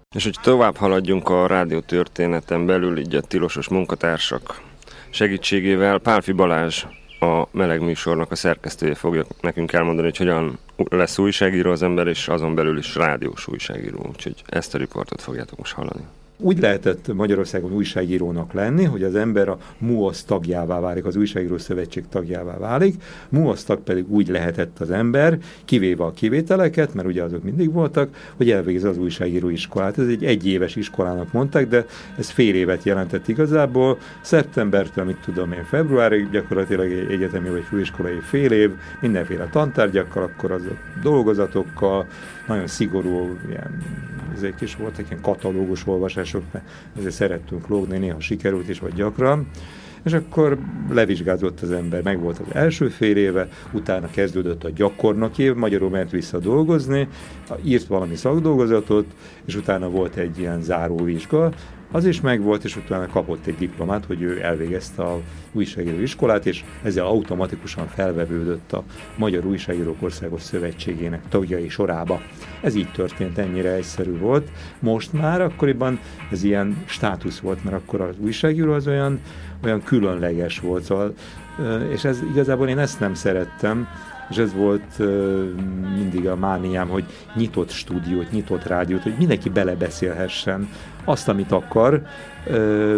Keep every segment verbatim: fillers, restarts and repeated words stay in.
És hogy tovább haladjunk a rádió történeten belül, így a tilosos munkatársak segítségével, Pálffy Balázs, a Meleg műsornak a szerkesztője fogja nekünk elmondani, hogy hogyan lesz újságíró az ember, és azon belül is rádiós újságíró. Úgyhogy ezt a riportot fogjátok most hallani. Úgy lehetett Magyarországon újságírónak lenni, hogy az ember a MUOSZ tagjává válik, az Újságíró Szövetség tagjává válik. MUOSZ tag pedig úgy lehetett az ember, kivéve a kivételeket, mert ugye azok mindig voltak, hogy elvégez az újságíró iskolát. Ez egy egyéves iskolának mondták, de ez fél évet jelentett igazából. Szeptembertől, mit tudom én, februárig gyakorlatilag egy egyetemi vagy főiskolai fél év, mindenféle tantárgyakkal, akkor az dolgozatokkal, nagyon szigorú, ilyen, ezek is voltak ilyen katalógus olvasások, mert ezért szerettünk lógni, néha sikerült is, vagy gyakran. És akkor levizsgázott az ember, meg volt az első fél éve, utána kezdődött a gyakornoki év, magyarul ment vissza dolgozni, írt valami szakdolgozatot, és utána volt egy ilyen záróvizsga, az is megvolt, és utána kapott egy diplomát, hogy ő elvégezte a újságíró iskolát, és ezzel automatikusan felvevődött a Magyar Újságírók Országos Szövetségének tagjai sorába. Ez így történt, ennyire egyszerű volt. Most már akkoriban ez ilyen státusz volt, mert akkor az újságíró az olyan, olyan különleges volt, szóval, és ez igazából én ezt nem szerettem, és ez volt uh, mindig a mániám, hogy nyitott stúdiót, nyitott rádiót, hogy mindenki belebeszélhessen azt, amit akar. Uh,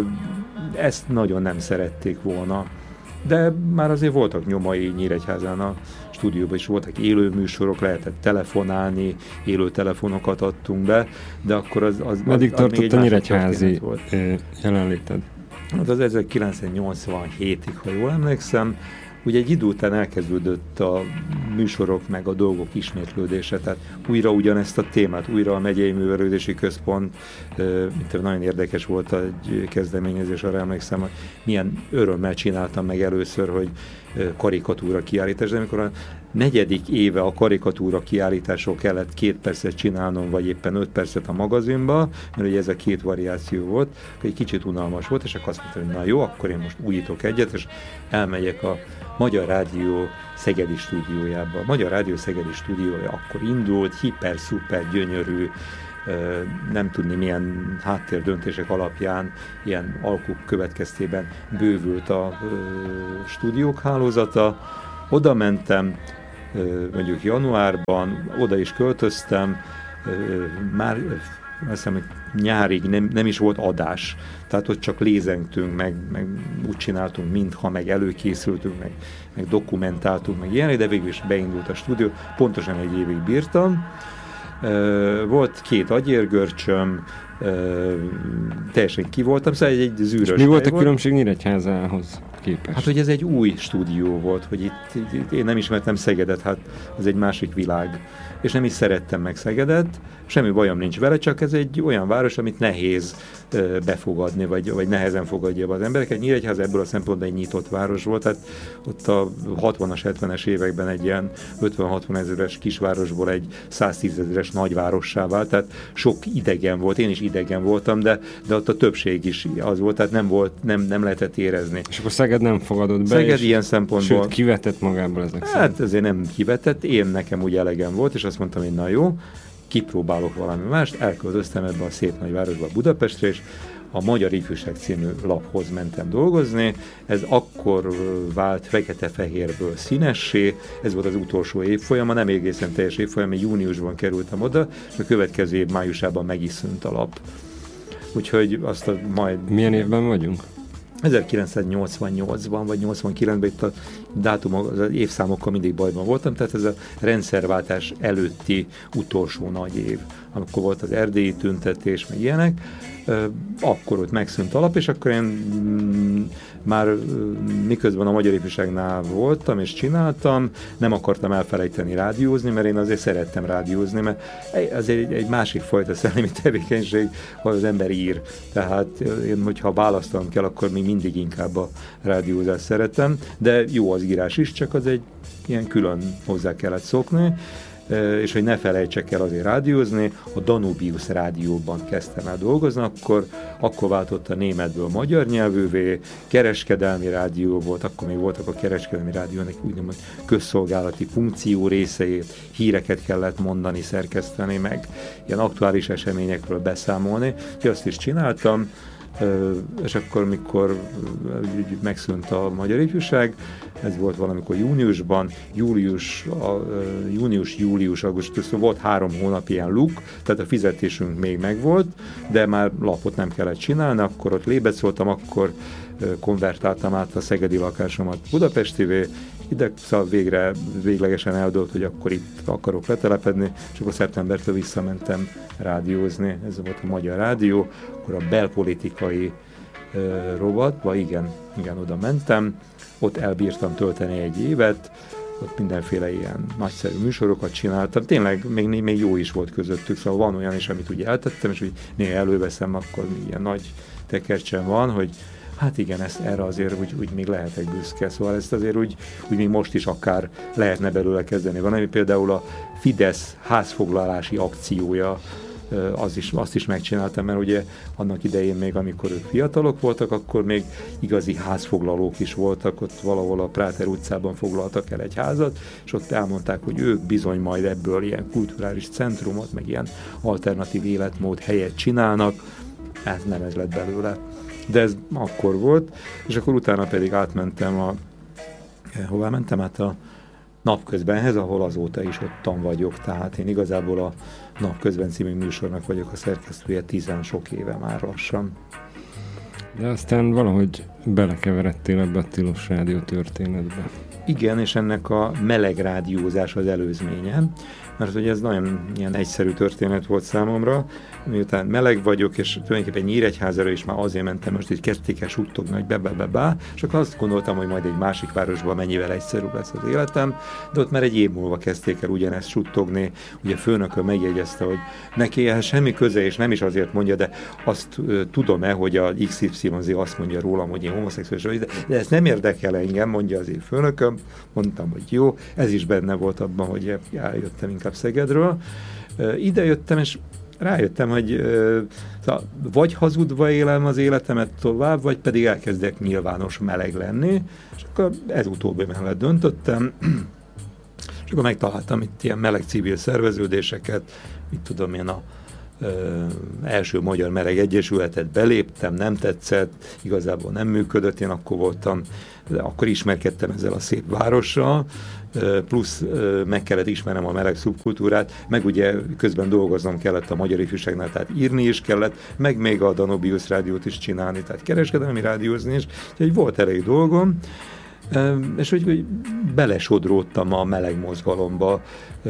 ezt nagyon nem szerették volna. De már azért voltak nyomai Nyíregyházán a stúdióban is, voltak élő műsorok, lehetett telefonálni, élő telefonokat adtunk be, de akkor az... az Meddig az, tartott a nyíregyházi jelenléted? Hát az ezerkilencszáznyolcvanhétig, ha jól emlékszem, ugye egy idő után elkezdődött a műsorok meg a dolgok ismétlődése, tehát újra ugyanezt a témát, újra a Megyei Művelődési Központ, mint nagyon érdekes volt egy kezdeményezés, arra emlékszem, hogy milyen örömmel csináltam meg először, hogy karikatúra kiállítás, de amikor a negyedik éve a karikatúra kiállításról kellett két percet csinálnom, vagy éppen öt percet a magazinba, mert ugye ez a két variáció volt, akkor egy kicsit unalmas volt, és akkor azt mondtam, hogy na jó, akkor én most újítok egyet, és elmegyek a Magyar Rádió Szegedi stúdiójába. A Magyar Rádió Szegedi stúdiója akkor indult, hiper, szuper, gyönyörű, nem tudni milyen háttérdöntések alapján, ilyen alkuk következtében bővült a stúdiók hálózata. Oda mentem, mondjuk januárban, oda is költöztem, már azt hiszem, hogy nyárig nem, nem is volt adás, tehát ott csak lézengtünk, meg, meg úgy csináltunk, mintha, meg előkészültünk, meg, meg dokumentáltunk, meg ilyenek, de végül is beindult a stúdió, pontosan egy évig bírtam. Volt két agyérgörcsöm, teljesen ki voltam, szóval egy, egy zűrös. Mi volt a volt. Különbség Nyíregyházához képest? Hát, hogy ez egy új stúdió volt, hogy itt, itt én nem ismertem Szegedet, hát ez egy másik világ, és nem is szerettem meg Szegedet, semmi bajom nincs vele, csak ez egy olyan város, amit nehéz befogadni, vagy, vagy nehezen fogadja be az embereket. Nyíregyház ebből a szempontból egy nyitott város volt, tehát ott a hatvanas, hetvenes években egy ilyen ötven-hatvan ezeres kisvárosból egy száztízezeres nagyvárossá vált, tehát sok idegen volt, én is idegen voltam, de, de ott a többség is az volt, tehát nem volt, nem, nem lehetett érezni. És akkor Szeged nem fogadott be, Szeged ilyen szempontból. Sőt, kivetett magából ezek hát szerint. ezért nem kivetett, én nekem úgy elegem volt, és azt mondtam, hogy na jó, kipróbálok valami mást, elköltöztem ebbe a szép nagyvárosba, Budapestre, és a Magyar Ifjúság című laphoz mentem dolgozni. Ez akkor vált fekete-fehérből színessé, ez volt az utolsó évfolyama, nem egészen teljes évfolyam, júniusban kerültem oda, és a következő év májusában meg is szűnt a lap. Úgyhogy azt a majd... Milyen évben vagyunk? ezerkilencszáznyolcvannyolcban vagy nyolcvankilencben, itt a dátum, az évszámokkal mindig bajban voltam, tehát ez a rendszerváltás előtti utolsó nagy év, amikor volt az erdélyi tüntetés, meg ilyenek, akkor ott megszűnt a lap, és akkor én mm, már miközben a Magyar Ifjúságnál voltam és csináltam, nem akartam elfelejteni rádiózni, mert én azért szerettem rádiózni, mert ez egy, egy másik fajta szellemi tevékenység, ahol az ember ír. Tehát én, hogyha választanom kell, akkor még mindig inkább a rádiózást szeretem, de jó az írás is, csak az egy ilyen külön hozzá kellett szokni. és hogy ne felejtsek el azért rádiózni, a Danubius rádióban kezdtem el dolgozni, akkor, akkor váltott a németből magyar nyelvűvé, kereskedelmi rádió volt, akkor még voltak a kereskedelmi rádiónak úgymond közszolgálati funkció részeit, híreket kellett mondani, szerkeszteni, meg ilyen aktuális eseményekről beszámolni, úgyhogy azt is csináltam, és akkor, mikor megszűnt a Magyar Ifjúság, ez volt valamikor júniusban, július, június, július, augusztus, szóval volt három hónap ilyen luk, tehát a fizetésünk még megvolt, de már lapot nem kellett csinálni, akkor ott lébecoltam, akkor konvertáltam át a szegedi lakásomat Budapestivé, ide szóval végre, véglegesen eldőlt, hogy akkor itt akarok letelepedni, és akkor szeptembertől visszamentem rádiózni, ez volt a Magyar Rádió, akkor a belpolitikai uh, rovatba, igen, igen, oda mentem, ott elbírtam tölteni egy évet, ott mindenféle ilyen nagyszerű műsorokat csináltam, tényleg még, még jó is volt közöttük, szóval van olyan is, amit ugye eltettem, és hogy néha előveszem, akkor ilyen nagy tekercsen van, hogy hát igen, ezt, erre azért úgy, úgy még lehetek büszke, szóval ezt azért úgy, úgy még most is akár lehetne belőle kezdeni. Van, ami például a Fidesz házfoglalási akciója, az is, azt is megcsináltam, mert ugye annak idején még, amikor ők fiatalok voltak, akkor még igazi házfoglalók is voltak, ott valahol a Práter utcában foglaltak el egy házat, és ott elmondták, hogy ők bizony majd ebből ilyen kulturális centrumot, meg ilyen alternatív életmód helyet csinálnak, hát nem ez lett belőle. De ez akkor volt, és akkor utána pedig átmentem a, hová mentem? Hát a Napközbenhez, ahol azóta is ottan vagyok, tehát én igazából a Napközben című műsornak vagyok a szerkesztője tizen sok éve már lassan. De aztán valahogy belekeveredtél ebbe a Tilos Rádió történetbe. Igen, és ennek a meleg rádiózás az előzménye, mert hogy ez nagyon ilyen egyszerű történet volt számomra, miután meleg vagyok, és tulajdonképpen Nyíregyházára is már azért mentem, most így kezdték el suttogni, hogy be-be-be-be, és akkor azt gondoltam, hogy majd egy másik városban mennyivel egyszerűbb lesz az életem, de ott már egy év múlva kezdték el ugyanezt suttogni, ugye főnökön megjegyezte, hogy neki ehhez semmi köze, és nem is azért mondja, de azt uh, tudom-e, hogy a iksz ipszilon zé azt mondja rólam, hogy én homoszexuális vagyok, de, de ez nem érdekel engem, mondja az én főnököm, mondtam, hogy jó, ez is benne volt abban, hogy eljöttem inkább Szegedről. Uh, ide jöttem, és rájöttem, hogy uh, szóval vagy hazudva élem az életemet tovább, vagy pedig elkezdek nyilvános meleg lenni, és akkor ez utóbbi mellett döntöttem, és akkor megtaláltam itt ilyen meleg civil szerveződéseket, mit tudom én, a uh, első Magyar Meleg Egyesületet beléptem, nem tetszett, igazából nem működött, én akkor voltam, de akkor ismerkedtem ezzel a szép várossal, plusz meg kellett ismernem a meleg szubkultúrát, meg ugye közben dolgoznom kellett a Magyar Ifjúságnál, tehát írni is kellett, meg még a Danubius rádiót is csinálni, tehát kereskedelmi rádiózni is, úgyhogy volt elég dolgom, és úgy, úgy belesodródtam a meleg mozgalomba.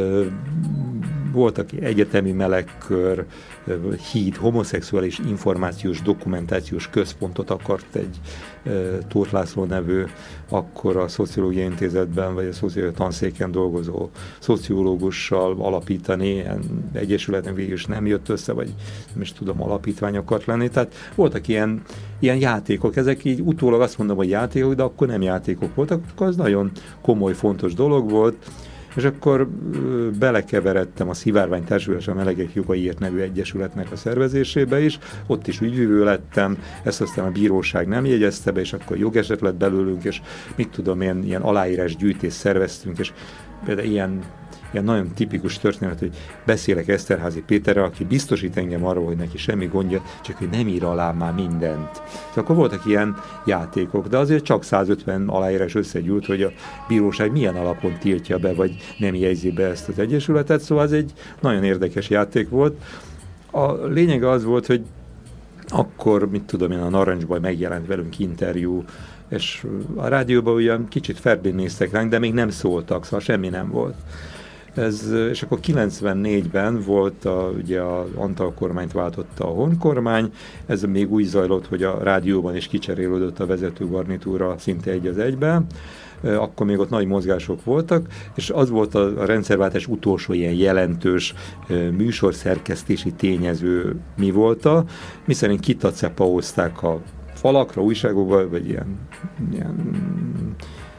Voltak egyetemi melegkör, híd, homoszexuális információs, dokumentációs központot akart egy Tóth László nevű, akkor a Szociológiai Intézetben, vagy a szociológiai tanszéken dolgozó szociológussal alapítani, ilyen egyesületnek végül is nem jött össze, vagy nem is tudom, alapítvány akart lenni. Tehát voltak ilyen, ilyen játékok, ezek így utólag azt mondom, hogy játékok, de akkor nem játékok voltak, akkor az nagyon komoly, fontos dolog volt. És akkor belekeveredtem a Szivárvány Társulás a Melegek Jogaiért nevű egyesületnek a szervezésébe is, ott is ügyvivő lettem, ezt aztán a bíróság nem jegyezte be, és akkor jogeset lett belőlünk, és mit tudom, ilyen, ilyen aláírás gyűjtést szerveztünk, és például ilyen, ilyen nagyon tipikus történet, hogy beszélek Eszterházy Péterrel, aki biztosít engem arról, hogy neki semmi gondja, csak hogy nem ír alá már mindent. Szóval akkor voltak ilyen játékok, de azért csak százötven aláírás összegyűlt, hogy a bíróság milyen alapon tiltja be, vagy nem jegyzi be ezt az egyesületet, szóval ez egy nagyon érdekes játék volt. A lényege az volt, hogy akkor, mit tudom én, a Narancsban megjelent velünk interjú, és a rádióban ugyan kicsit ferdén néztek ránk, de még nem szóltak, szóval semmi nem volt. Ez, és akkor kilencvennégyben volt, a, ugye a Antal kormányt váltotta a Horn kormány, ez még úgy zajlott, hogy a rádióban is kicserélődött a vezető garnitúra szinte egy az egyben, akkor még ott nagy mozgások voltak, és az volt a, a rendszerváltás utolsó ilyen jelentős műsorszerkesztési tényező mi volt, miszerint kitacepaózták a falakra, újságokba, vagy ilyen, ilyen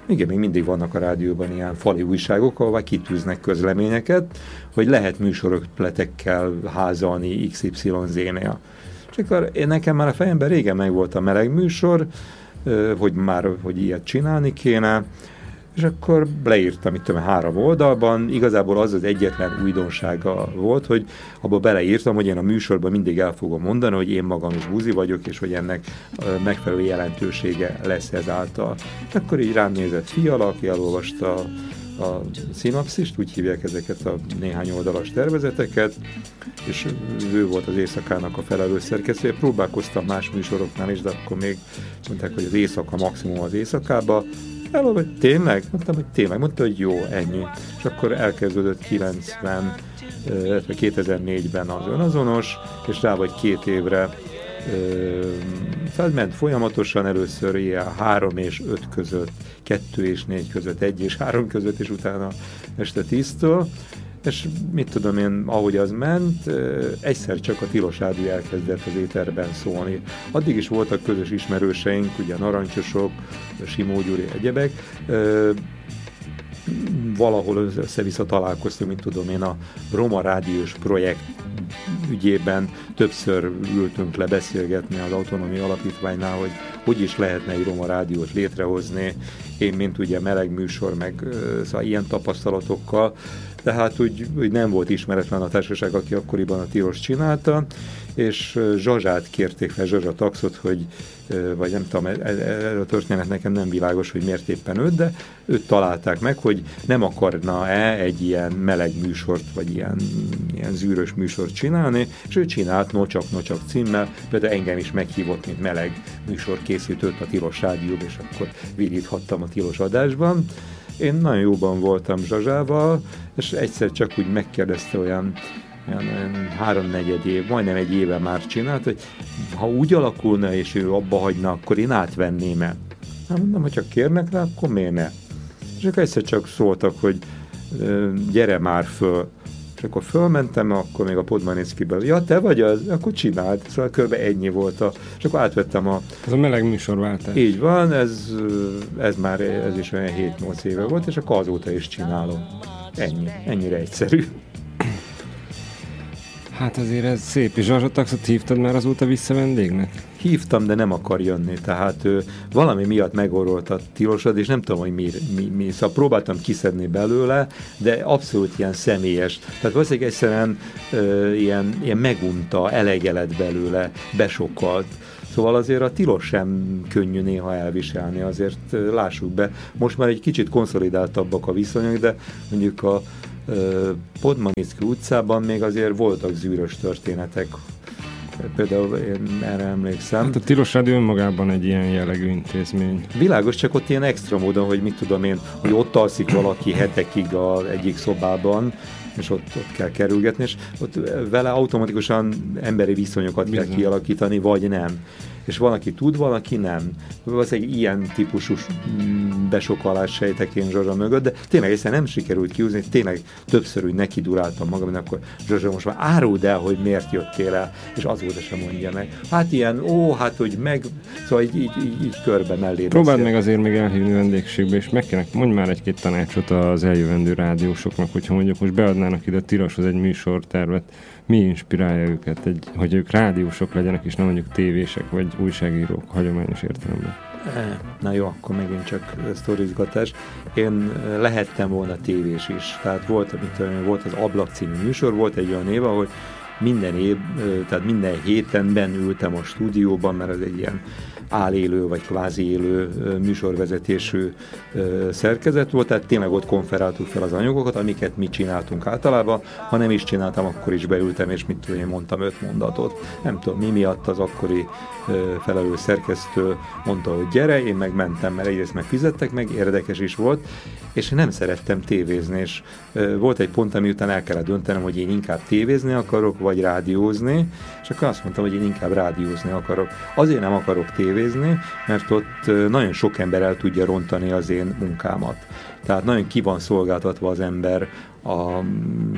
Igen, még mindig vannak a rádióban ilyen fali újságok, ahol kitűznek közleményeket, hogy lehet műsorötletekkel házalni iksz ipszilon zé-nél. És akkor én nekem már a fejemben régen meg volt a meleg műsor, hogy már hogy ilyet csinálni kéne, és akkor leírtam itt tudom, három oldalban, igazából az az egyetlen újdonsága volt, hogy abba beleírtam, hogy én a műsorban mindig el fogom mondani, hogy én magam is buzi vagyok, és hogy ennek megfelelő jelentősége lesz ezáltal. Akkor így rám nézett fiala, aki elolvasta a, a szinapszist, úgy hívják ezeket a néhány oldalas tervezeteket, és ő volt az éjszakának a felelős szerkesztője. Próbálkoztam más műsoroknál is, de akkor még mondták, hogy az éjszaka maximum az éjszakába. Elol, hogy tényleg? Mondtam, hogy tényleg. Mondta, hogy jó, ennyi. És akkor elkezdődött kilencven, illetve kétezer-négyben az önazonos, és rá vagy két évre felment folyamatosan, először ilyen három és öt között, kettő és négy között, egy és három között, és utána este tíztől. És mit tudom én, ahogy az ment, egyszer csak a Tilos Rádió elkezdett az éterben szólni. Addig is voltak közös ismerőseink, ugye Narancsosok, Simó Gyuri, egyebek. Valahol össze-vissza találkoztunk, mint tudom én, a Roma Rádiós projekt ügyében többször ültünk le beszélgetni az Autonómia Alapítványnál, hogy hogy is lehetne egy Roma Rádiót létrehozni. Én, mint ugye meleg műsor, meg szóval ilyen tapasztalatokkal, tehát úgy, úgy nem volt ismeretlen a társaság, aki akkoriban a Tilos csinálta, és Zsazsát kérték fel, Zsazsa Taxot, hogy, vagy nem tudom, ez a történet nekem nem világos, hogy miért éppen őt, de őt találták meg, hogy nem akarna-e egy ilyen meleg műsort, vagy ilyen, ilyen zűrös műsort csinálni, és ő csinált Nocsak Nocsak címmel, például engem is meghívott, mint meleg műsor készítőt a Tilos Rádióban, és akkor viríthattam a Tilos adásban. Én nagyon jóban voltam Zsazsával, és egyszer csak úgy megkérdezte olyan, olyan háromnegyed év, majdnem egy éve már csinált, hogy ha úgy alakulna, és ő abba hagyna, akkor én átvenném-e. Hát mondom, hogy ha kérnek rá, akkor miért ne? És akkor egyszer csak szóltak, hogy gyere már föl. És akkor fölmentem, akkor még a Podmanickiből, ja, te vagy az? Akkor csináld. Szóval kb. Ennyi volt a... És akkor átvettem a... Ez a meleg műsorváltás. Így van, ez, ez már ez is olyan hét-nyolc éve volt, és akkor azóta is csinálom. Ennyi. Ennyire egyszerű. Hát azért ez szép. És Zsazsa Taxot hívtad már azóta vissza vendégnek? Hívtam, de nem akar jönni, tehát ő valami miatt megorrolt a Tilosod, és nem tudom, hogy mi, mi, mi. Szóval próbáltam kiszedni belőle, de abszolút ilyen személyes. Tehát valószínűleg egyszerűen ö, ilyen, ilyen megunta, elege lett belőle, besokkalt. Szóval azért a Tilos sem könnyű néha elviselni, azért ö, lássuk be. Most már egy kicsit konszolidáltabbak a viszonyok, de mondjuk a Podmanický utcában még azért voltak zűrös történetek. Például én erre emlékszem. Hát a Tilos Rádió önmagában egy ilyen jellegű intézmény. Világos, csak ott ilyen extra módon, hogy mit tudom én, hogy ott alszik valaki hetekig az egyik szobában, és ott, ott kell kerülgetni, és ott vele automatikusan emberi viszonyokat Bizony. kell kialakítani, vagy nem. És van, aki tud, van, aki nem. Az egy ilyen típusú besokkalás sejtek én Zsazsa mögött, de tényleg egyszerűen nem sikerült kiúzni, tényleg többször úgy neki duráltam magam, mert akkor Zsazsa, most már áruld el, hogy miért jöttél el, és azóta sem mondja meg. Hát ilyen, ó, hát hogy meg, szóval így, így, így, így körbe mellé. Próbáld beszél. Meg azért még elhívni vendégségbe, és meg kellene, mondj már egy-két tanácsot az eljövendő rádiósoknak, hogyha mondjuk most beadnának ide Tiloshoz egy műsortervet, mi inspirálja őket, egy, hogy ők rádiósok legyenek, és nem mondjuk tévések, vagy újságírók hagyományos értelemben? Na jó, akkor megint csak sztorizgatás. Én lehettem volna tévés is. Tehát volt, amit, volt az Ablak című műsor, volt egy olyan év, ahol minden év, tehát minden héten benn ültem a stúdióban, mert ez egy ilyen álélő vagy kvázi élő műsorvezetésű szerkezet volt, tehát tényleg ott konferáltuk fel az anyagokat, amiket mi csináltunk általában. Ha nem is csináltam, akkor is beültem, és mit tudom, én mondtam öt mondatot. Nem tudom, mi miatt az akkori felelős szerkesztő mondta, hogy gyere, én meg mentem, mert egyrészt meg fizettek meg, érdekes is volt, és én nem szerettem tévézni, és volt egy pont, ami után el kellett döntenem, hogy én inkább tévézni akarok, vagy rádiózni, és akkor azt mondtam, hogy én inkább rádiózni akarok. Azért nem akarok tévézni, mert ott nagyon sok ember el tudja rontani az én munkámat. Tehát nagyon ki van szolgáltatva az ember a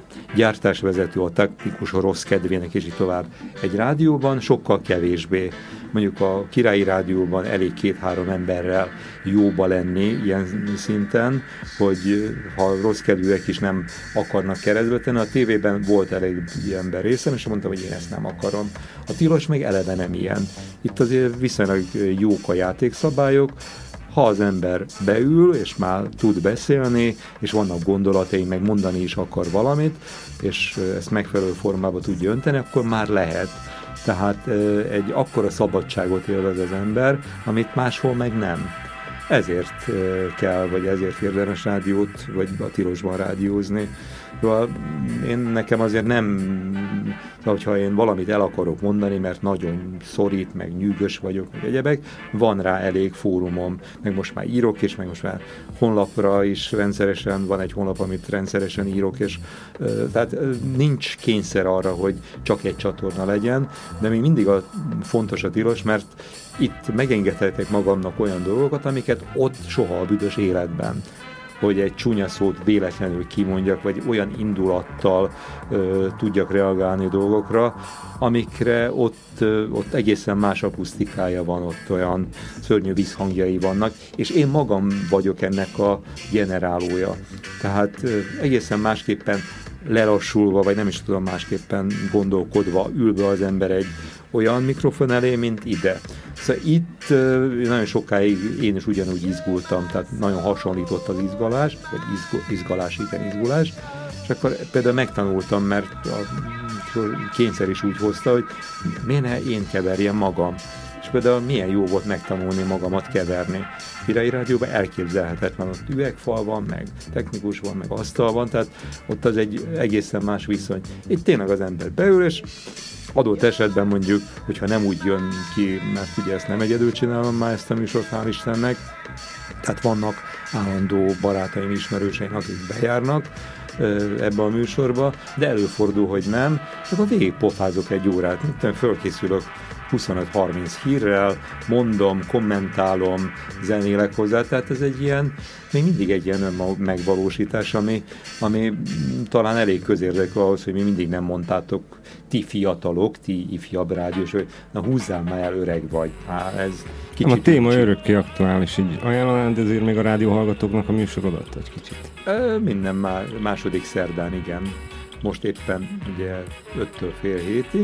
gyártásvezető, a technikus a rossz kedvének, és így tovább. Egy rádióban sokkal kevésbé. Mondjuk a Királyi Rádióban elég két-három emberrel jóba lenni ilyen szinten, hogy ha rossz kedvűek is nem akarnak keresztbe tenni. A tévében volt elég ilyen ember részem, és mondtam, hogy én ezt nem akarom. A tilos meg eleve nem ilyen. Itt azért viszonylag jók a játékszabályok. Ha az ember beül, és már tud beszélni, és vannak gondolatai, meg mondani is akar valamit, és ezt megfelelő formába tudja önteni, akkor már lehet. Tehát egy akkora szabadságot élvez az ember, amit máshol meg nem. Ezért kell, vagy ezért érdemes rádiót, vagy a tilosban rádiózni. Szóval én nekem azért nem, hogyha én valamit el akarok mondani, mert nagyon szorít, meg nyűgös vagyok, meg egyebek, van rá elég fórumom, meg most már írok, és meg most már honlapra is rendszeresen, van egy honlap, amit rendszeresen írok, és tehát nincs kényszer arra, hogy csak egy csatorna legyen, de még mindig a, fontos a tilos, mert itt megengedhetek magamnak olyan dolgokat, amiket ott soha a büdös életben, hogy egy csúnya szót véletlenül kimondjak, vagy olyan indulattal ö, tudjak reagálni dolgokra, amikre ott, ö, ott egészen más akusztikája van, ott olyan szörnyű visszhangjai vannak, és én magam vagyok ennek a generálója. Tehát ö, egészen másképpen lelassulva, vagy nem is tudom másképpen gondolkodva ül be az ember egy olyan mikrofon elé, mint ide. Szóval itt nagyon sokáig én is ugyanúgy izgultam, tehát nagyon hasonlított az izgalás, vagy izg- izgalás, igen, izgulás, és akkor például megtanultam, mert a kényszer is úgy hozta, hogy miért ne én keverjem magam. És például milyen jó volt megtanulni magamat keverni. Királyi Rádióban elképzelhetetlen, ott üvegfal van, meg technikus van, meg asztal van, tehát ott az egy egészen más viszony. Itt tényleg az ember beül, és adott esetben mondjuk, hogyha nem úgy jön ki, mert ugye ezt nem egyedül csinálom már ezt a műsort, hál' Istennek, tehát vannak állandó barátaim, ismerőseim, akik bejárnak ebbe a műsorba, de előfordul, hogy nem, akkor végig pofázok egy órát, mint fölkészülök huszonöt-harminc hírrel, mondom, kommentálom, zenélek hozzá, tehát ez egy ilyen, még mindig egy ilyen megvalósítás, ami, ami talán elég közérdekű ahhoz, hogy mi mindig nem mondtátok, ti fiatalok, ti ifjabb rádiós, hogy na húzzál már el, öreg vagy. Há, ez kicsit, a téma kicsit. örökké aktuális, így ajánlanád ezért még a rádióhallgatóknak a műsorodat, egy kicsit? E, minden má, második szerdán, igen. Most éppen ugye öttől fél hétig,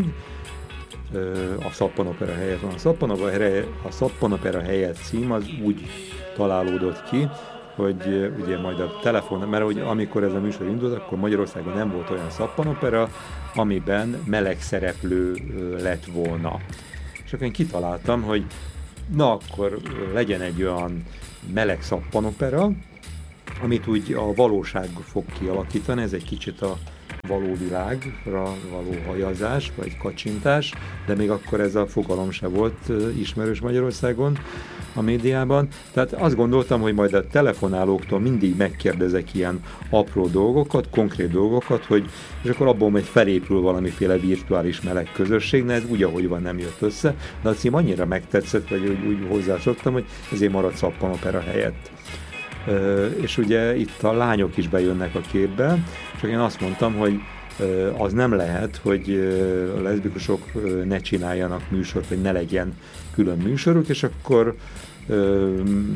a Szappanopera helyett van. A Szappanopera, a Szappanopera helyett cím az úgy találódott ki, hogy ugye majd a telefon, mert hogy amikor ez a műsor indult, akkor Magyarországon nem volt olyan szappanopera, amiben meleg szereplő lett volna. És akkor én kitaláltam, hogy na akkor legyen egy olyan meleg szappanopera, amit úgy a valóság fog kialakítani, ez egy kicsit a való világra való hajazás, vagy kacsintás, de még akkor ez a fogalom se volt ismerős Magyarországon a médiában. Tehát azt gondoltam, hogy majd a telefonálóktól mindig megkérdezek ilyen apró dolgokat, konkrét dolgokat, hogy, és akkor abból majd felépül valamiféle virtuális meleg közösség, de ez úgy, ahogy van, nem jött össze, de a cím annyira megtetszett, vagy úgy, úgy hozzászoktam, hogy ezért maradt szappanopera helyett. Uh, és ugye itt a lányok is bejönnek a képbe, csak én azt mondtam, hogy uh, az nem lehet, hogy uh, a leszbikusok uh, ne csináljanak műsort, vagy ne legyen külön műsoruk, és akkor uh,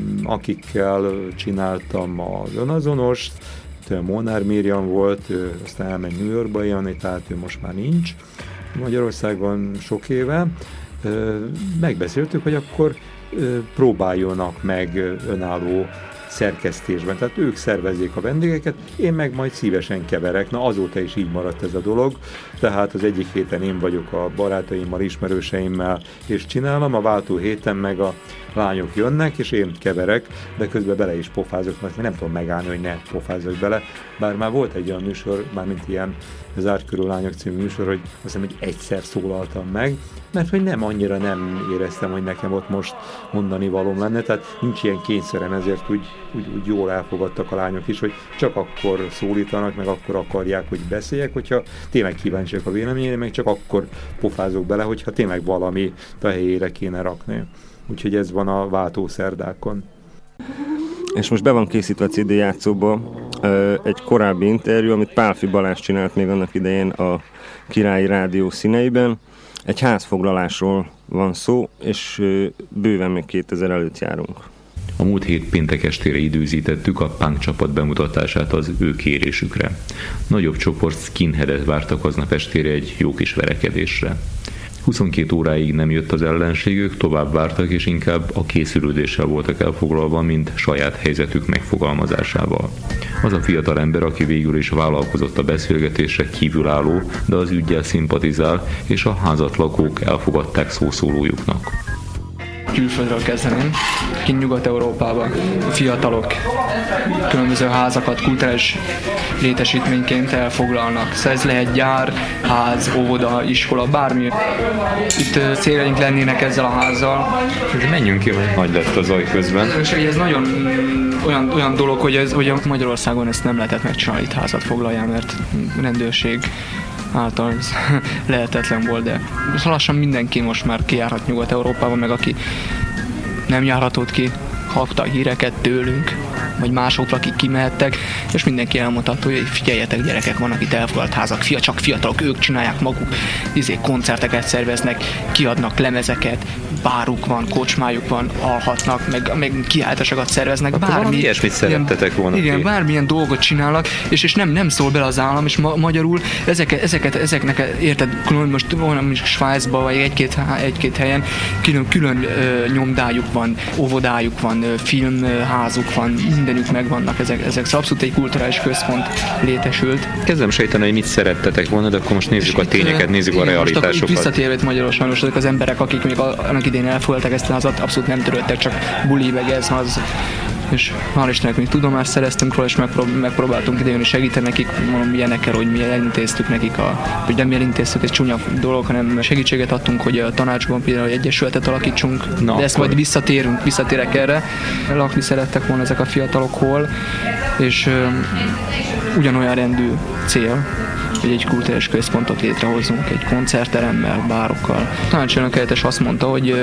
akikkel csináltam az önazonost, Molnár Miriam volt, uh, aztán elment New Yorkba élni, tehát ő most már nincs Magyarországon sok éve, uh, megbeszéltük, hogy akkor uh, próbáljonak meg önálló szerkesztésben, tehát ők szervezzék a vendégeket, én meg majd szívesen keverek. Na azóta is így maradt ez a dolog, tehát az egyik héten én vagyok a barátaimmal, ismerőseimmel, és csinálom, a váltó héten meg a lányok jönnek, és én keverek, de közben bele is pofázok, mert nem tudom megállni, hogy ne pofázzak bele, bár már volt egy olyan műsor, mármint ilyen Zárt körül lányok című műsor, hogy azt hiszem, hogy egyszer szólaltam meg, mert hogy nem annyira nem éreztem, hogy nekem ott most mondani valóm lenne, tehát nincs ilyen kényszerem, ezért úgy, úgy, úgy jól elfogadtak a lányok is, hogy csak akkor szólítanak, meg akkor akarják, hogy beszéljek, hogyha tényleg kíváncsiak a véleményére, meg csak akkor pofázok bele, hogyha tényleg valami a helyére kéne rakni. Úgyhogy ez van a váltószerdákon. és most be van készítve a cé dé játszóba egy korábbi interjú, amit Pálffy Balázs csinált még annak idején a Királyi Rádió színeiben. Egy házfoglalásról van szó, és bőven még kétezer előtt járunk. A múlt hét péntek estére időzítettük a punk csapat bemutatását az ő kérésükre. Nagyobb csoport skinheadet vártak aznap estére egy jó kis verekedésre. huszonkét óráig nem jött az ellenségük, tovább vártak és inkább a készülődéssel voltak elfoglalva, mint saját helyzetük megfogalmazásával. Az a fiatal ember, aki végül is vállalkozott a beszélgetésre, kívülálló, de az üggyel szimpatizál, és a házatlakók elfogadták szószólójuknak. Külföldről kezdeném, kint Nyugat-Európában fiatalok különböző házakat kulturális létesítményként elfoglalnak. Szóval ez lehet gyár, ház, óvoda, iskola, bármi. Itt céljaink lennének ezzel a házzal. Menjünk ki, hogy nagy lett az zaj közben. És ez nagyon olyan, olyan dolog, hogy, ez, hogy Magyarországon ezt nem lehetett megcsinálni, itt házat foglaljál, mert rendőrség által ez lehetetlen volt, de lassan mindenki most már kijárhat Nyugat-Európában, meg aki nem járhatott ki, kapta a híreket tőlünk, vagy másokra, akik kimehettek, és mindenki elmondhatta, hogy figyeljetek, gyerekek, vannak itt elfoglalt házak, fia, csak fiatalok, ők csinálják maguk, izé, koncerteket szerveznek, kiadnak lemezeket, báruk van, kocsmájuk van, alhatnak, meg, meg kiáltásokat szerveznek, akkor bármi. Ilyesmit szerettetek volna. Igen, ki. bármilyen dolgot csinálnak, és, és nem, nem szól bele az állam, és ma, magyarul ezeket, ezeket, ezeknek, érted, külön most van Svájcban, vagy egy-két, egy-két helyen külön, külön ö, nyomdájuk van, óvodájuk van, ö, filmházuk van, mindenük megvannak, ezek, ezek szóval abszolút egy kulturális központ létesült. Kezdem sejteni, hogy mit szerettetek volna, de akkor most nézzük és a tényeket, nézzük igen, a realitásokat. Most visszatérve itt Magyarországon, most azok az emberek, akik még annak idején elfoglalták ezt a házat, abszolút nem törődtek, csak buli, meg ez, az. És hál' Istennek mi tudomást szereztünk róla, és megprób- megpróbáltunk idejönni segíteni nekik, mondom ilyenekkel, hogy mi elintéztük nekik, a, hogy nem elintéztük, ez csúnya dolog, hanem segítséget adtunk, hogy a tanácsban például egy egyesületet alakítsunk, na, de ezt majd visszatérünk, visszatérek erre. Lakni szerettek volna ezek a fiatalok hol, és ö, ugyanolyan rendű cél, hogy egy kulturális központot létrehozunk, egy koncertteremmel, bárokkal. A tanácselnök helyettes azt mondta, hogy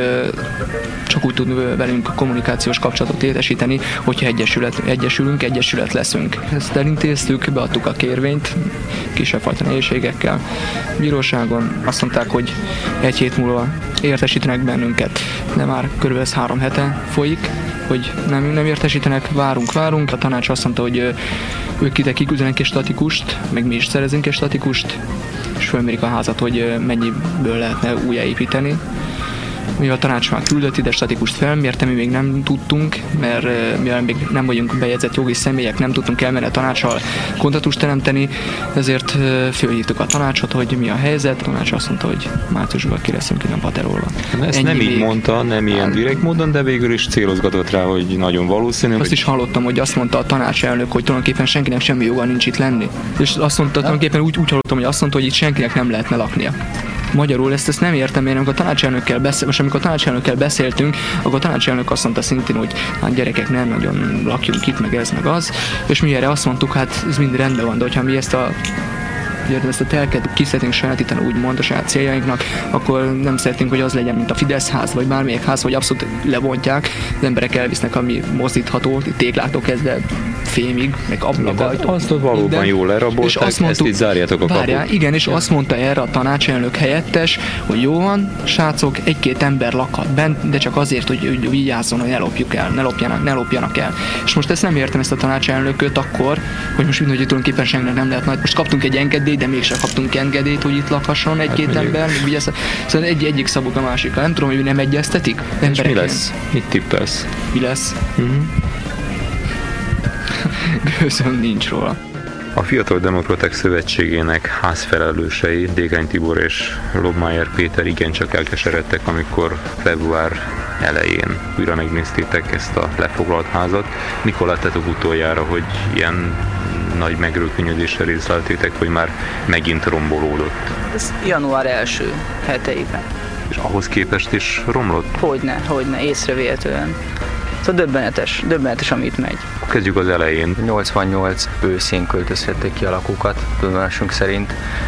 csak úgy tud velünk kommunikációs kapcsolatot létesíteni, hogyha egyesület, egyesülünk, egyesület leszünk. Ezt elintéztük, beadtuk a kérvényt, kisebb fajta nehézségekkel. Bíróságon azt mondták, hogy egy hét múlva értesítenek bennünket, de már körülbelül három hete folyik, hogy nem, nem értesítenek, várunk, várunk. A tanács azt mondta, hogy ők ide kiküldenek egy statikust, meg mi is szerezünk egy statikust, és fölmérik a házat, hogy mennyiből lehetne újjáépíteni. Mivel a tanács már küldött ide statikust felmérte, mi még nem tudtunk, mert mivel még nem vagyunk bejegyzett jogi személyek, nem tudtunk elmenni a tanácssal kontaktust teremteni, ezért fölhívtuk a tanácsot, hogy mi a helyzet. A tanács azt mondta, hogy márciusban ki leszünk innen paterolva. Ezt nem így mondta, nem ilyen direkt módon, de végül is célozgatott rá, hogy nagyon valószínű. Azt hogy... is hallottam, hogy azt mondta a tanácselnök, hogy tulajdonképpen senkinek semmi joga nincs itt lenni. És azt mondta, tulajdonképpen úgy, úgy hallottam, hogy azt mondta, hogy itt senkinek nem lehetne laknia. Magyarul ezt, ezt nem értem én, amikor a tanácselnökkel beszél, most amikor a tanácselnökkel beszéltünk, akkor a tanácselnök azt mondta szintén, hogy hát gyerekek, nem nagyon lakjunk itt, meg ez, meg az, és mi erre azt mondtuk, hát ez mind rendben van, de hogyha mi ezt a ezt a telket ki szeretnénk sajátítani, úgymond a saját céljainknak, akkor nem szeretnénk, hogy az legyen, mint a Fidesz ház, vagy bármelyik ház, hogy abszolút lebontják, az emberek elvisznek, ami mozdítható, tégláktól kezdve fémig, meg ablakajtó. Azt ott valóban minden. Jól lerabolták, és azt mondtuk, ezt így zárjátok a várjál, kaput. Igen, és ja. Azt mondta erre a tanácselnök helyettes, hogy jó van, srácok, egy-két ember lakhat bent, de csak azért, hogy, hogy vigyázzon, hogy ne lopjuk el, ne lopjanak, ne lopjanak el. És most ezt nem értem, ezt a tanácselnököt akkor, hogy most úgy, hogy tulajdonképpen senkinek nem lehet majd. Most kaptunk egy engedélyt, de mégsem kaptunk engedélyt, hogy itt lakhasson egy-két hát ember. Szóval egy, egyik szabuk a másikra. Nem tudom, hogy nem egyeztetik. És mi lesz? Mit tippelsz? Mi lesz? Uh-huh. Gőzöm nincs róla. A Fiatal Demokraták Szövetségének házfelelősei, Dékány Tibor és Lobmájer Péter igencsak elkeseredtek, amikor február elején újra megnéztétek ezt a lefoglalt házat. Mikor láttátok utoljára, hogy ilyen nagy megrökönyödéssel részleltétek, hogy már megint rombolódott? Ez január első heteiben. És ahhoz képest is romlott? Hogyne, hogyne, észrevéhetően. Szóval döbbenetes, döbbenetes, amit megy. Kezdjük az elején. nyolcvannyolc őszén költözhették ki a lakókat, tudomásunk szerint.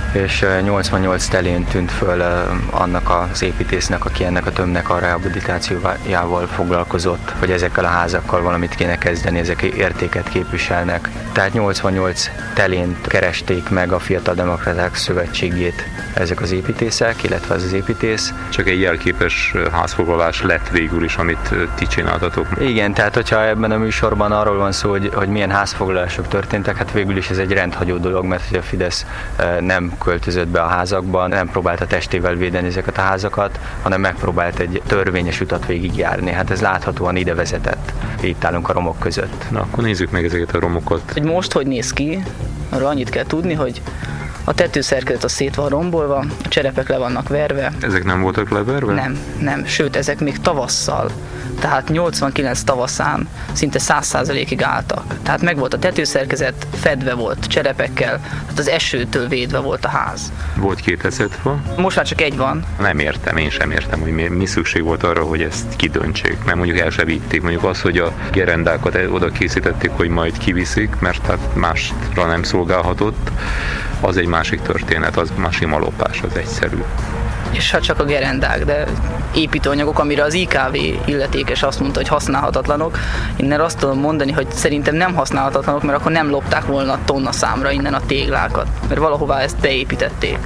és nyolcvannyolc telén tűnt föl annak az építésznek, aki ennek a tömbnek a rehabilitációjával foglalkozott, hogy ezekkel a házakkal valamit kéne kezdeni, ezek értéket képviselnek. Tehát nyolcvannyolc telén keresték meg a Fiatal Demokraták Szövetségét ezek az építészek, illetve az az építész. Csak egy jelképes házfoglalás lett végül is, amit ti csináltatok. Igen, tehát hogyha ebben a műsorban arról van szó, hogy, hogy milyen házfoglalások történtek, hát végül is ez egy rendhagyó dolog, mert hogy a Fidesz nem költözött be a házakba, nem próbálta testével védeni ezeket a házakat, hanem megpróbált egy törvényes utat végigjárni. Hát ez láthatóan ide vezetett. Itt állunk a romok között. Na, akkor nézzük meg ezeket a romokat. Hogy most hogy néz ki, arra annyit kell tudni, hogy a tetőszerkezet az szét van rombolva, a cserepek le vannak verve. Ezek nem voltak leverve? Nem, nem, sőt, ezek még tavasszal, tehát nyolcvankilenc tavaszán szinte száz százalékig álltak. Tehát meg volt a tetőszerkezet, fedve volt cserepekkel, tehát az esőtől védve volt a ház. Volt két eszetfa? Most már csak egy van. Nem értem, én sem értem, hogy mi, mi szükség volt arra, hogy ezt kidöntsék. Mert mondjuk el se vitték. Mondjuk az, hogy a gerendákat oda készítették, hogy majd kiviszik, mert hát másra nem szolgálhatott, az egy másik történet, az már sima lopás, az egyszerű. És hát csak a gerendák, de építőanyagok, amire az i ká vé illetékes azt mondta, hogy használhatatlanok. Innen azt tudom mondani, hogy szerintem nem használhatatlanok, mert akkor nem lopták volna tonna számra innen a téglákat, mert valahová ezt beépítették.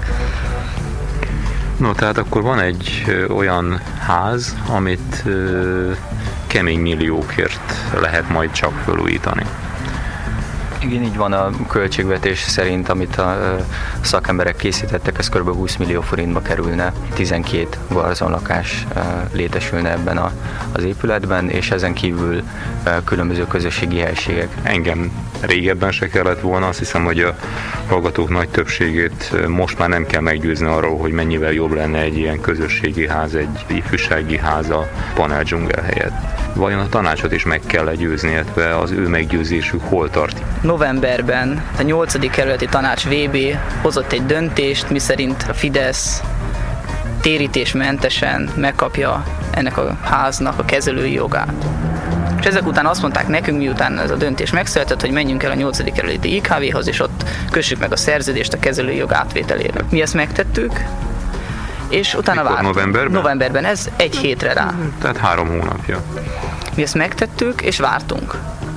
No, tehát akkor van egy ö, olyan ház, amit ö, kemény milliókért lehet majd csak felújítani. Igen, így van, a költségvetés szerint, amit a szakemberek készítettek, ez kb. húsz millió forintba kerülne, tizenkét garzonlakás létesülne ebben a, az épületben, és ezen kívül különböző közösségi helységek. Engem régebben se kellett volna, azt hiszem, hogy a hallgatók nagy többségét most már nem kell meggyőzni arról, hogy mennyivel jobb lenne egy ilyen közösségi ház, egy ifjúsági ház a panel dzsungel helyett. Vajon a tanácsot is meg kell legyőzni, illetve az ő meggyőzésük hol tart? Novemberben a nyolcadik kerületi tanács vé bé hozott egy döntést, miszerint a Fidesz térítésmentesen megkapja ennek a háznak a kezelői jogát. És ezek után azt mondták nekünk, miután ez a döntés megszületett, hogy menjünk el a nyolcadik kerületi i ká véhoz, és ott kössük meg a szerződést a kezelői jog átvételére. Mi ezt megtettük, és utána Mikor, vártunk. novemberben? Novemberben, ez egy hétre rá. Tehát három hónapja. Mi ezt megtettük, és vártunk.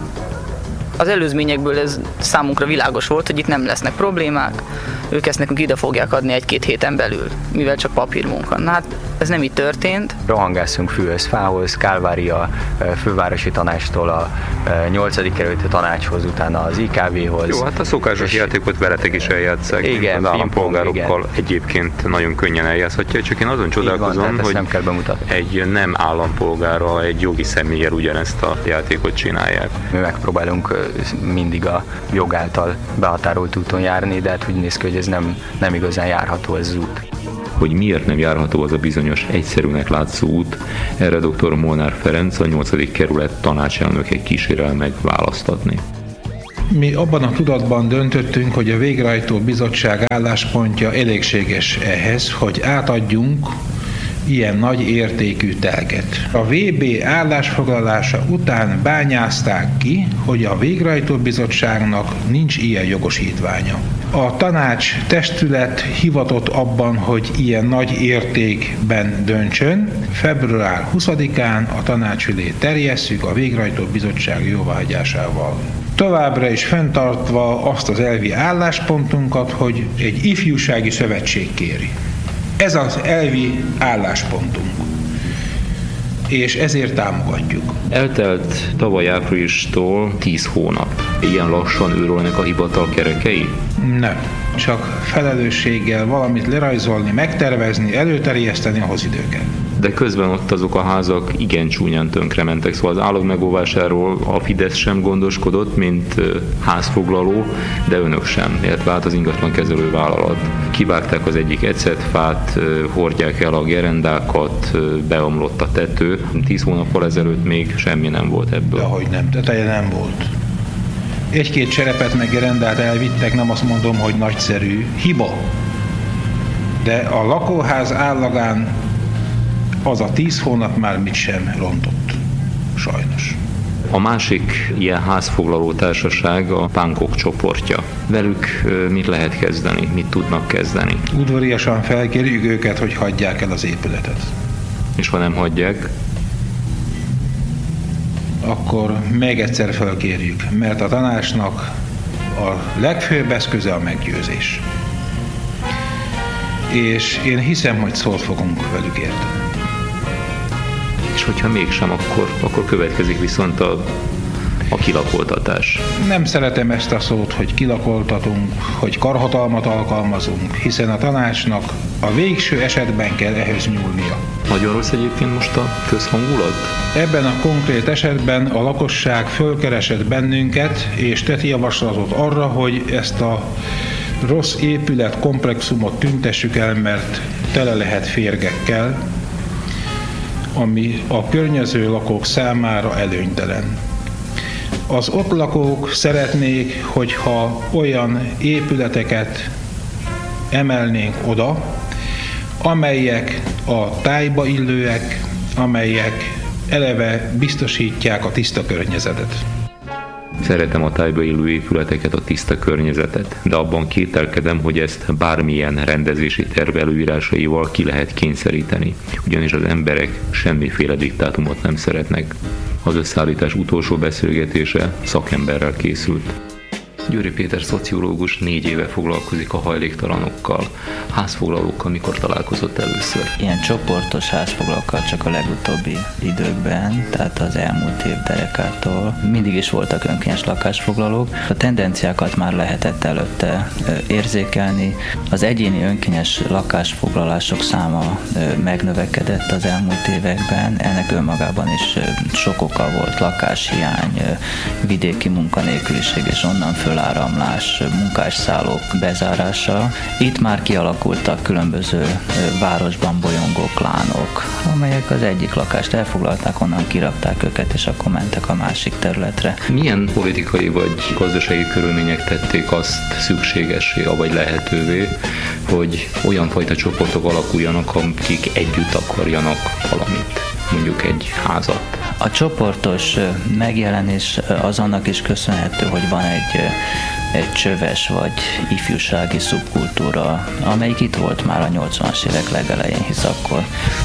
Az előzményekből ez számunkra világos volt, hogy itt nem lesznek problémák, ők ezt nekünk ide fogják adni egy-két héten belül, mivel csak papírmunka. Na hát ez nem így történt. Rohangászunk fűhöz, fához, Kálvária fővárosi tanácstól a nyolcadik kerületi tanácshoz, utána az i ká véhoz. Jó, hát a szokásos és játékot veletek is eljátszák. Igen, az állampolgárokkal igen. Egyébként nagyon könnyen eljátszhatja, csak én azon csodálkozom, van, hogy nem kell bemutatni. egy nem állampolgára, egy jogi személlyel ugyanezt a játékot csinálják. Mi megpróbálunk mindig a jog által behatárolt úton járni, de hát úgy néz ki, hogy ez nem, nem igazán járható ez az út. Hogy miért nem járható az a bizonyos egyszerűnek látszó út, erre dr. Molnár Ferenc, a nyolcadik kerület tanácselnöke kísérel meg választatni. Mi abban a tudatban döntöttünk, hogy a végrehajtó bizottság álláspontja elégséges ehhez, hogy átadjunk ilyen nagy értékű telket. A vé bé állásfoglalása után bányázták ki, hogy a végrehajtó bizottságnak nincs ilyen jogosítványa. A tanács testület hivatott abban, hogy ilyen nagy értékben döntsön. február huszadikán a tanács elé terjesszük a végrehajtó bizottság jóváhagyásával. Továbbra is fenntartva azt az elvi álláspontunkat, hogy egy ifjúsági szövetség kéri. Ez az elvi álláspontunk, és ezért támogatjuk. Eltelt tavaly áprilistól tíz hónap. Ilyen lassan őrölnek a hivatal kerekei? Nem, csak felelősséggel valamit lerajzolni, megtervezni, előterjeszteni, ahhoz idő kell. De közben ott azok a házak igen csúnyán tönkrementek, szóval az állag megóvásáról a Fidesz sem gondoskodott, mint házfoglaló, de önök sem, illetve hát az ingatlankezelő vállalat. Kivágták az egyik ecetfát, hordják el a gerendákat, beomlott a tető. Tíz hónappal ezelőtt még semmi nem volt ebből. Dehogy nem, teteje nem volt. Egy-két cserepet meg gerendát elvittek, nem azt mondom, hogy nagyszerű. Hiba. De a lakóház állagán az a tíz hónap már mit sem rontott. Sajnos. A másik ilyen házfoglaló társaság a pánkok csoportja. Velük mit lehet kezdeni, mit tudnak kezdeni? Udvariasan felkérjük őket, hogy hagyják el az épületet. És ha nem hagyják? Akkor még egyszer felkérjük, mert a tanácsnak a legfőbb eszköze a meggyőzés. És én hiszem, hogy szót fogunk velük érteni. És hogyha mégsem, akkor, akkor következik viszont a, a kilakoltatás. Nem szeretem ezt a szót, hogy kilakoltatunk, hogy karhatalmat alkalmazunk, hiszen a tanácsnak a végső esetben kell ehhez nyúlnia. Nagyon rossz egyébként most a közhangulat? Ebben a konkrét esetben a lakosság fölkeresett bennünket, és tett javaslatot arra, hogy ezt a rossz épület komplexumot tüntessük el, mert tele lehet férgekkel, ami a környező lakók számára előnytelen. Az ott lakók szeretnék, hogyha olyan épületeket emelnénk oda, amelyek a tájba illőek, amelyek eleve biztosítják a tiszta környezetet. Szeretem a tájba illő épületeket, a tiszta környezetet, de abban kételkedem, hogy ezt bármilyen rendezési terv előírásaival ki lehet kényszeríteni, ugyanis az emberek semmiféle diktátumot nem szeretnek. Az összeállítás utolsó beszélgetése szakemberrel készült. Győri Péter szociológus négy éve foglalkozik a hajléktalanokkal, házfoglalókkal. Mikor találkozott először? Ilyen csoportos házfoglalókkal csak a legutóbbi időkben, tehát az elmúlt év derekától. Mindig is voltak önkényes lakásfoglalók. A tendenciákat már lehetett előtte érzékelni. Az egyéni önkényes lakásfoglalások száma megnövekedett az elmúlt években. Ennek önmagában is sok oka volt: lakáshiány, vidéki munkanélküliség és onnan föl áramlás, munkásszállók bezárása. Itt már kialakultak különböző városban bolyongó klánok, amelyek az egyik lakást elfoglalták, onnan kirakták őket, és akkor mentek a másik területre. Milyen politikai vagy gazdasági körülmények tették azt szükségessé, vagy lehetővé, hogy olyan fajta csoportok alakuljanak, akik együtt akarjanak valamit, mondjuk egy házat? A csoportos megjelenés az annak is köszönhető, hogy van egy, egy csöves vagy ifjúsági szubkultúra, amelyik itt volt már a nyolcvanas évek legelején, hisz akkor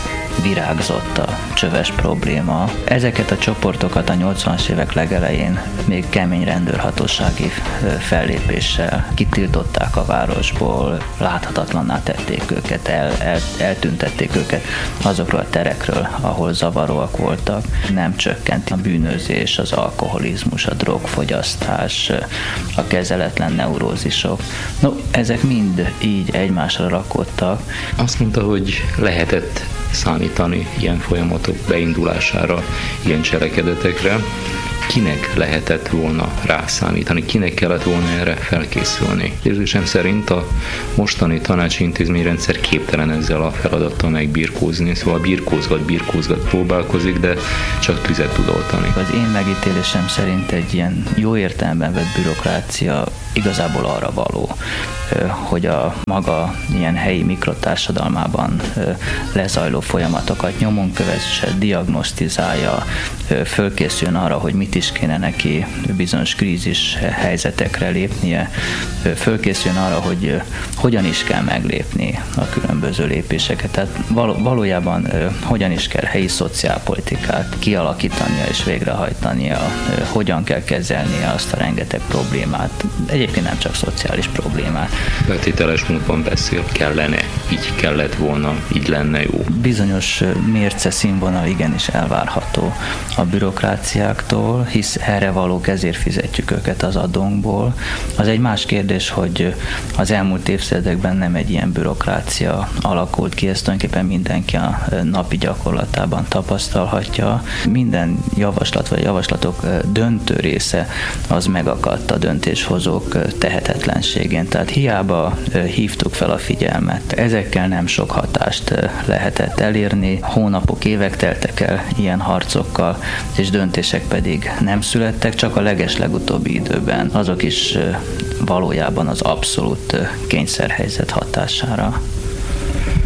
virágzott a csöves probléma. Ezeket a csoportokat a nyolcvanas évek legelején még kemény rendőrhatósági fellépéssel kitiltották a városból, láthatatlanná tették őket, el, el, eltüntették őket azokról a terekről, ahol zavaróak voltak. Nem csökkent a bűnözés, az alkoholizmus, a drogfogyasztás, a kezeletlen neurózisok. No, ezek mind így egymásra rakottak. Azt mondta, hogy lehetett számítani ilyen folyamatok beindulására, ilyen cselekedetekre. Kinek lehetett volna rászámítani, kinek kellett volna erre felkészülni? Érzésem szerint a mostani tanácsi intézményrendszer képtelen ezzel a feladattal megbirkózni, szóval birkózgat, birkózgat próbálkozik, de csak tüzet tud oltani. Az én megítélésem szerint egy ilyen jó értelemben vett bürokrácia igazából arra való, hogy a maga ilyen helyi mikrotársadalmában lezajló folyamatokat nyomon kövesse, diagnosztizálja, fölkészüljön arra, hogy mit is kéne neki bizonyos krízis helyzetekre lépnie, fölkészüljön arra, hogy hogyan is kell meglépni a különböző lépéseket. Tehát valójában hogyan is kell helyi szociálpolitikát kialakítania és végrehajtania, hogyan kell kezelnie azt a rengeteg problémát, egyébként nem csak szociális problémát. Feltételes módban beszél, kellene, így kellett volna, így lenne jó. Bizonyos mérce színvonal igenis elvárható a bürokráciáktól, hisz erre valók, ezért fizetjük őket az adónkból. Az egy más kérdés, hogy az elmúlt évtizedekben nem egy ilyen bürokrácia alakult ki, ezt tulajdonképpen mindenki a napi gyakorlatában tapasztalhatja. Minden javaslat vagy javaslatok döntő része az megakadt a döntéshozók tehetetlenségén. Tehát hiába hívtuk fel a figyelmet. Ezekkel nem sok hatást lehetett elérni. Hónapok, évek teltek el ilyen harcokkal, és döntések pedig nem születtek, csak a legeslegutóbbi időben. Azok is valójában az abszolút kényszerhelyzet hatására.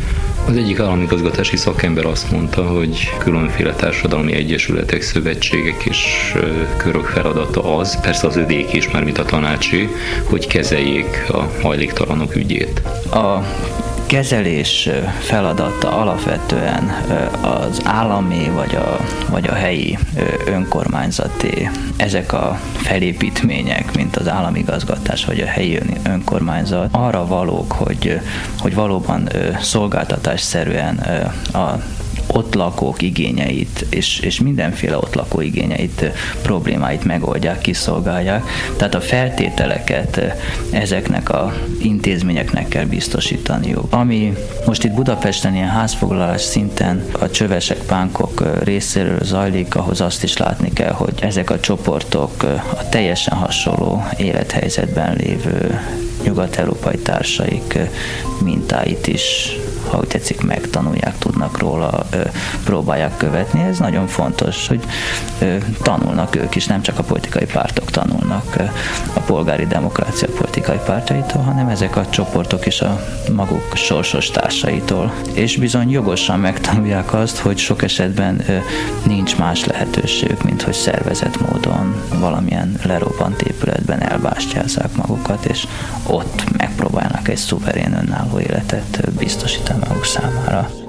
Az egyik államigazgatási szakember azt mondta, hogy különféle társadalmi egyesületek, szövetségek és körök feladata az, persze az övék is, mármint a tanácsé, hogy kezeljék a hajléktalanok ügyét. A kezelés feladata alapvetően az állami vagy a, vagy a helyi önkormányzati. Ezek a felépítmények, mint az államigazgatás vagy a helyi önkormányzat arra valók, hogy, hogy valóban szolgáltatásszerűen a ott lakók igényeit, és, és mindenféle ott lakó igényeit, problémáit megoldják, kiszolgálják. Tehát a feltételeket ezeknek az intézményeknek kell biztosítaniuk. Ami most itt Budapesten ilyen házfoglalás szinten a csövesek, pánkok részéről zajlik, ahhoz azt is látni kell, hogy ezek a csoportok a teljesen hasonló élethelyzetben lévő nyugat-európai társaik mintáit is, ha úgy tetszik, megtanulják, tudnak róla, próbálják követni. Ez nagyon fontos, hogy tanulnak ők is, nem csak a politikai pártok tanulnak a polgári demokrácia politikai pártjaitól, hanem ezek a csoportok is a maguk sorsos társaitól. És bizony jogosan megtanulják azt, hogy sok esetben nincs más lehetőségük, mint hogy szervezett módon valamilyen lerobbant épületben elbástyázzák magukat, és ott megpróbálnak egy szuverén önálló életet biztosítani maguk számára.